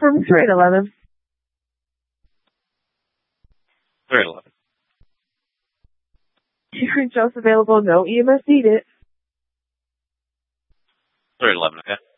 From 311. 311. Just available, no EMS needed. 311, okay.